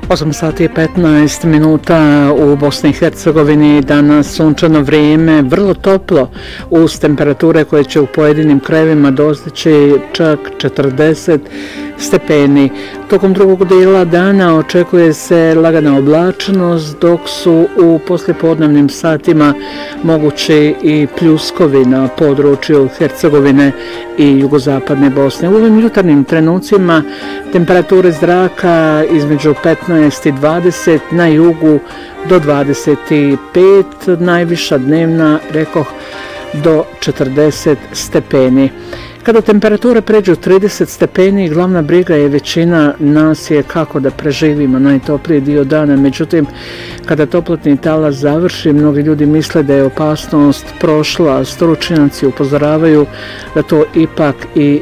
8 sati i 15 minuta u Bosni i Hercegovini, danas sunčano vrijeme, vrlo toplo uz temperature koje će u pojedinim krajevima dostići čak 40 stepeni. Tokom drugog dijela dana očekuje se lagana oblačnost, dok su u poslijepodnevnim satima mogući i pljuskovi na području Hercegovine i jugozapadne Bosne. U ovim jutarnjim trenucima temperature zraka između 15 i 20, na jugu do 25, najviša dnevna, rekoh, do 40 stepeni. Kada temperature pređu 30 stepeni, glavna briga je većina nas je kako da preživimo najtopliji dio dana. Međutim, kada toplotni talas završi, mnogi ljudi misle da je opasnost prošla, a stručnjaci upozoravaju da to ipak i